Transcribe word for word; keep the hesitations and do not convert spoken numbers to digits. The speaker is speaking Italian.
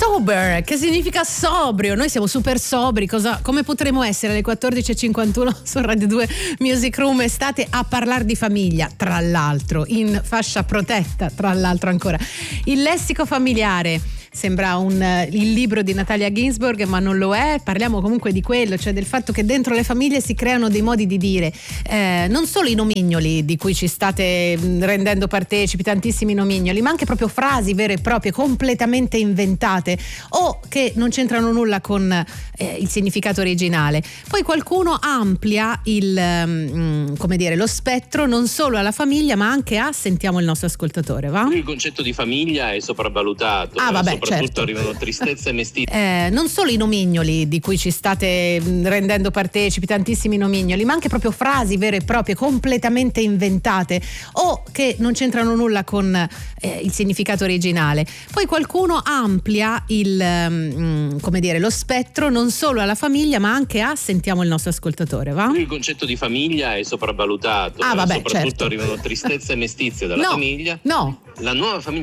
Sober, che significa sobrio. Noi siamo super sobri. Cosa, come potremo essere alle quattordici e cinquantuno su Radio due Music Room estate a parlare di famiglia, tra l'altro, in fascia protetta, tra l'altro ancora. Il lessico familiare. Sembra un, il libro di Natalia Ginsburg, ma non lo è. Parliamo comunque di quello, cioè del fatto che dentro le famiglie si creano dei modi di dire, eh, non solo i nomignoli di cui ci state rendendo partecipi, tantissimi nomignoli, ma anche proprio frasi vere e proprie, completamente inventate o che non c'entrano nulla con eh, il significato originale. Poi qualcuno amplia il, um, come dire, lo spettro non solo alla famiglia, ma anche a, sentiamo il nostro ascoltatore, va? Il concetto di famiglia è sopravvalutato. Ah, vabbè, soprattutto certo. Arrivano tristezze e mestizia. Eh, non solo i nomignoli di cui ci state rendendo partecipi, tantissimi nomignoli, ma anche proprio frasi vere e proprie, completamente inventate o che non c'entrano nulla con eh, il significato originale. Poi qualcuno amplia il, um, come dire, lo spettro non solo alla famiglia, ma anche a, sentiamo il nostro ascoltatore, va? Il concetto di famiglia è sopravvalutato. Ah, vabbè, soprattutto certo. Arrivano tristezze e mestizie dalla no, famiglia. No. La nuova famiglia